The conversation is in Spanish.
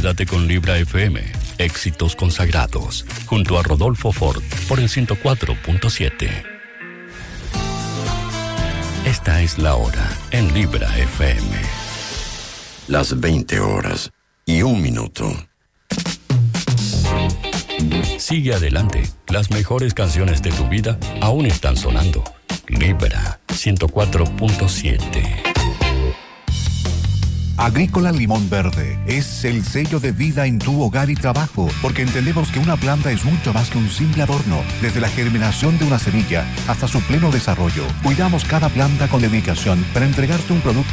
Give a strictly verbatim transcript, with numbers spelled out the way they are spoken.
Quédate con Libra F M, éxitos consagrados, junto a Rodolfo Ford por el ciento cuatro punto siete. Esta es la hora en Libra F M. Las veinte horas y un minuto. Sigue adelante, las mejores canciones de tu vida aún están sonando. Libra ciento cuatro punto siete. Agrícola Limón Verde es el sello de vida en tu hogar y trabajo, porque entendemos que una planta es mucho más que un simple adorno. Desde la germinación de una semilla hasta su pleno desarrollo, cuidamos cada planta con dedicación para entregarte un producto